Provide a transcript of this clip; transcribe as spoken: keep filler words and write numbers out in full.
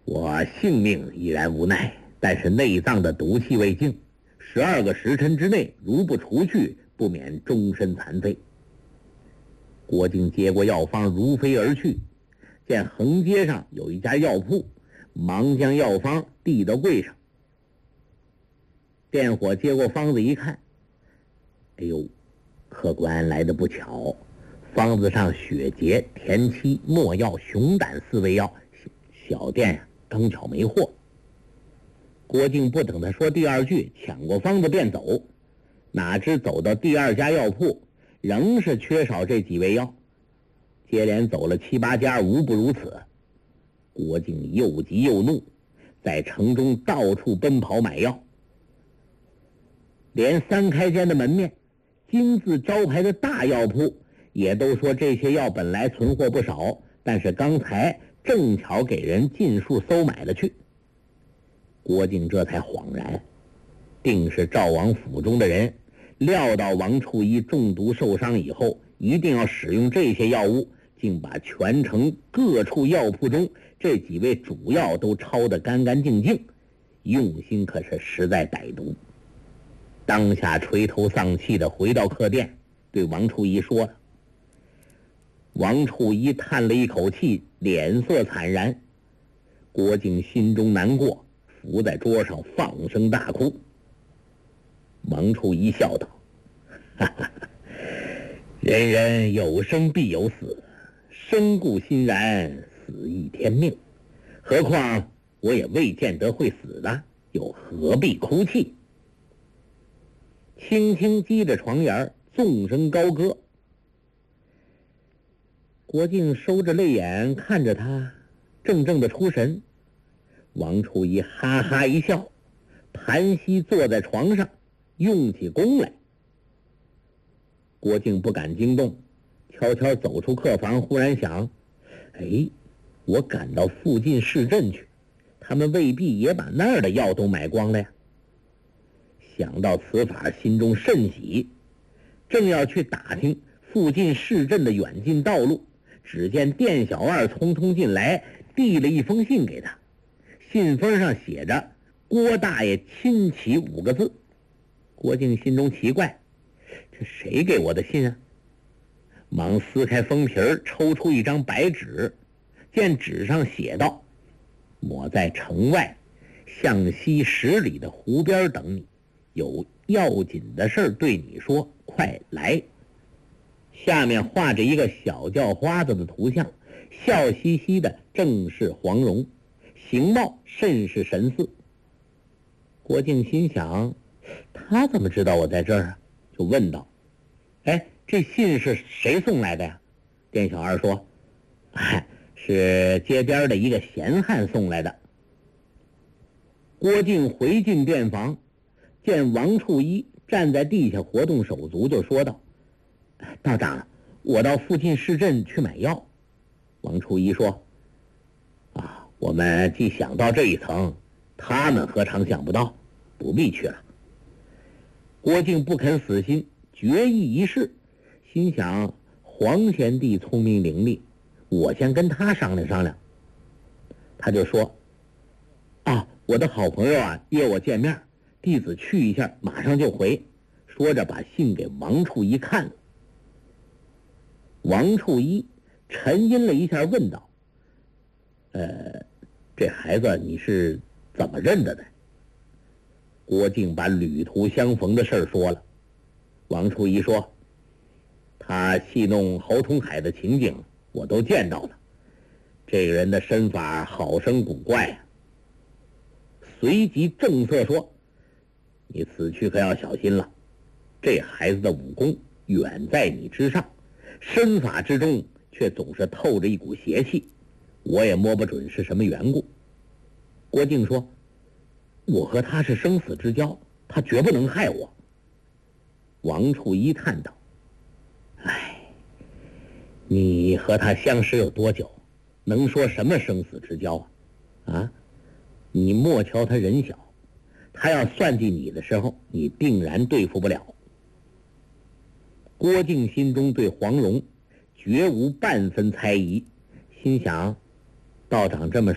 我性命依然无奈，但是内脏的毒气未尽，十二个时辰之内如不除去，不免终身残废。郭靖接过药方如飞而去，见横街上有一家药铺，忙将药方递到柜上。店伙接过方子一看，哎呦，客官来得不巧，方子上血竭、田七、没药、熊胆四味药，小店呀、啊、刚巧没货。郭靖不等他说第二句，抢过方子便走，哪知走到第二家药铺，仍是缺少这几味药，接连走了七八家，无不如此。郭靖又急又怒，在城中到处奔跑买药，连三开间的门面金字招牌的大药铺也都说这些药本来存货不少，但是刚才正巧给人尽数搜买了去。郭靖这才恍然，定是赵王府中的人料到王处一中毒受伤以后一定要使用这些药物，竟把全城各处药铺中这几味主药都抄得干干净净，用心可是实在歹毒。当下垂头丧气地回到客店，对王处一说了。王处一叹了一口气，脸色惨然。郭靖心中难过，伏在桌上放声大哭。王处一笑道：哈哈，人人有生必有死，生固欣然，死亦天命，何况我也未见得会死的，又何必哭泣？轻轻击着床沿，纵声高歌。郭靖收着泪眼看着他，怔怔的出神。王处一哈哈一笑，盘膝坐在床上，用起功来。郭靖不敢惊动，悄悄走出客房，忽然想，哎，我赶到附近市镇去，他们未必也把那儿的药都买光了呀。想到此法，心中甚喜，正要去打听附近市镇的远近道路，只见店小二匆匆进来，递了一封信给他。信封上写着郭大爷亲启五个字。郭靖心中奇怪，这谁给我的信啊？忙撕开封皮儿，抽出一张白纸，见纸上写道：我在城外向西十里的湖边等你，有要紧的事对你说，快来。下面画着一个小叫花子的图像，笑嘻嘻的正是黄蓉，形貌甚是神似。郭靖心想，他怎么知道我在这儿啊？就问道：哎，这信是谁送来的呀？店小二说：哎，是街边的一个闲汉送来的。郭靖回进店房，见王处一站在地下活动手足，就说道：道长，我到附近市镇去买药。王处一说：啊，我们既想到这一层，他们何尝想不到，不必去了。郭靖不肯死心，决意一试，心想黄贤弟聪明伶俐，我先跟他商量商量。他就说：啊，我的好朋友啊约我见面，弟子去一下，马上就回。说着把信给王处一看了。王处一沉吟了一下，问道：呃，这孩子你是怎么认得的？郭靖把旅途相逢的事说了。王处一说：他戏弄侯通海的情景我都见到了，这个人的身法好生古怪啊。随即正色说：你此去可要小心了，这孩子的武功远在你之上，身法之中却总是透着一股邪气，我也摸不准是什么缘故。郭靖说：我和他是生死之交，他绝不能害我。王处一叹道：哎，你和他相识有多久，能说什么生死之交啊？啊，你莫瞧他人小，他要算计你的时候，你定然对付不了。郭靖心中对黄蓉绝无半分猜疑，心想道长这么